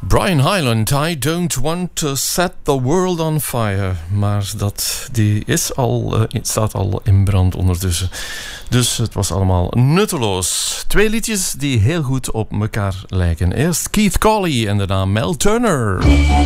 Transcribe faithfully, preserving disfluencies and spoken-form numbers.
Brian Hyland, I don't want to set the world on fire. Maar dat, die is al, uh, het staat al in brand ondertussen. Dus het was allemaal nutteloos. Twee liedjes die heel goed op elkaar lijken. Eerst Keith Colley en daarna Mel Turner.